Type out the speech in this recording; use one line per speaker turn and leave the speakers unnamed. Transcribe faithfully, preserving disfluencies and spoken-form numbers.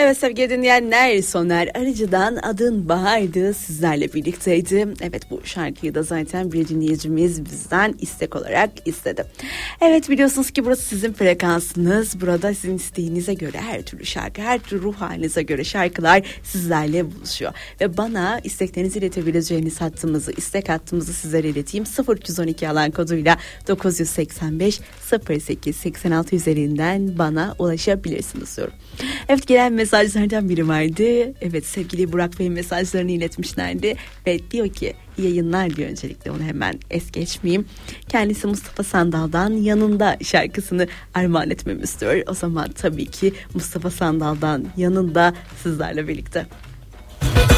Evet sevgili dinleyenler, Soner Arıcı'dan Adın Bahar'dı sizlerle birlikteydi. Evet, bu şarkıyı da zaten bir dinleyicimiz bizden istek olarak istedi. Evet, biliyorsunuz ki burası sizin frekansınız. Burada sizin isteğinize göre her türlü şarkı, her türlü ruh halinize göre şarkılar sizlerle buluşuyor. Ve bana isteklerinizi iletebileceğiniz hattımızı, istek hattımızı sizlere ileteyim. sıfır üç on iki alan koduyla dokuz yüz seksen beş sıfır sekiz seksen altı üzerinden bana ulaşabilirsiniz diyorum. Evet, gelen mesajlardan biri vardı. Evet, sevgili Burak Bey'in mesajlarını iletmişlerdi. Ve diyor ki, iyi yayınlar diyor öncelikle, onu hemen es geçmeyeyim. Kendisi Mustafa Sandal'dan Yanında şarkısını armağan etmemi istiyor. O zaman tabii ki Mustafa Sandal'dan Yanında sizlerle birlikte.